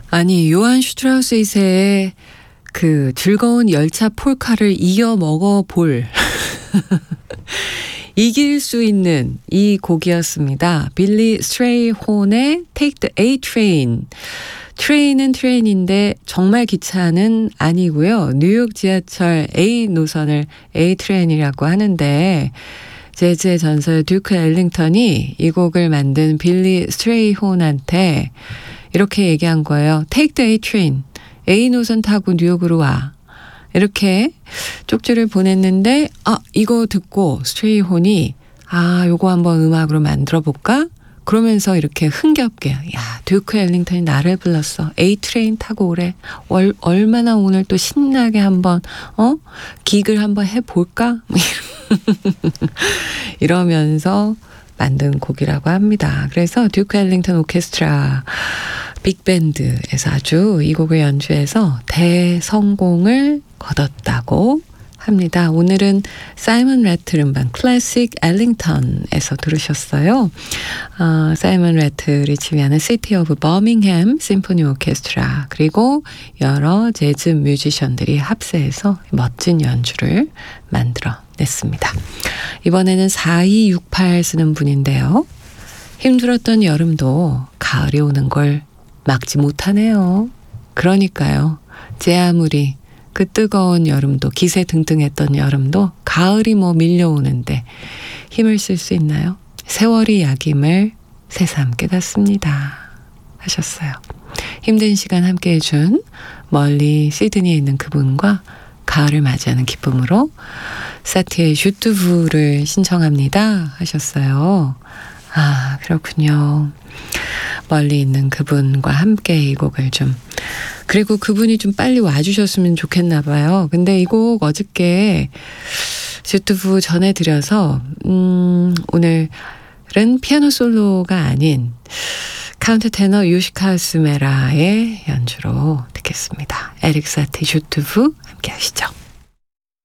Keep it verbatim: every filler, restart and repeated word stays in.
아니 요한 슈트라우스 이 세의 그 즐거운 열차 폴카를 이어 먹어볼 이길 수 있는 이 곡이었습니다. 빌리 스트레이혼의 Take the A Train. 트레인은 트레인인데 정말 기차는 아니고요. 뉴욕 지하철 A 노선을 A 트레인이라고 하는데 재즈의 전설 듀크 엘링턴이 이 곡을 만든 빌리 스트레이혼한테 이렇게 얘기한 거예요. Take the A train. A 노선 타고 뉴욕으로 와. 이렇게 쪽지를 보냈는데 아 이거 듣고 스트레이혼이 아 요거 한번 음악으로 만들어 볼까? 그러면서 이렇게 흥겹게 야 듀크 엘링턴이 나를 불렀어. A 트레인 타고 오래. 얼, 얼마나 오늘 또 신나게 한번 어 기글 한번 해볼까? 이러면서 만든 곡이라고 합니다. 그래서 듀크 엘링턴 오케스트라 빅밴드에서 아주 이 곡을 연주해서 대성공을 거뒀다고 합니다. 오늘은 사이먼 래틀 음반 클래식 엘링턴에서 들으셨어요. 어, 사이먼 래틀이 지휘하는 시티 오브 버밍햄 심포니 오케스트라 그리고 여러 재즈 뮤지션들이 합세해서 멋진 연주를 만들어 냈습니다. 이번에는 사이육팔 쓰는 분인데요. 힘들었던 여름도 가을이 오는 걸 막지 못하네요. 그러니까요. 제 아무리 그 뜨거운 여름도 기세 등등했던 여름도 가을이 뭐 밀려오는데 힘을 쓸 수 있나요? 세월이 약임을 새삼 깨닫습니다. 하셨어요. 힘든 시간 함께 해준 멀리 시드니에 있는 그분과 가을을 맞이하는 기쁨으로 사티의 슈트부를 신청합니다. 하셨어요. 아 그렇군요. 멀리 있는 그분과 함께 이 곡을 좀 그리고 그분이 좀 빨리 와주셨으면 좋겠나 봐요. 근데 이 곡 어저께 슈트부 전해드려서 음, 오늘은 피아노 솔로가 아닌 카운트 테너 요시카 스메라의 연주로 듣겠습니다. 에릭 사티 슈트부 함께 하시죠.